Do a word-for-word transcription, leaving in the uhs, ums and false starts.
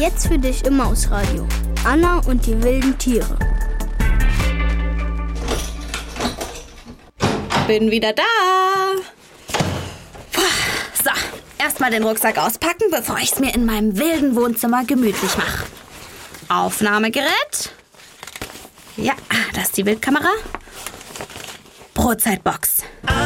Jetzt für dich im Mausradio. Anna und die wilden Tiere. Bin wieder da. Puh, so, erstmal den Rucksack auspacken, bevor ich es mir in meinem wilden Wohnzimmer gemütlich mache. Aufnahmegerät. Ja, das ist die Bildkamera. Brotzeitbox.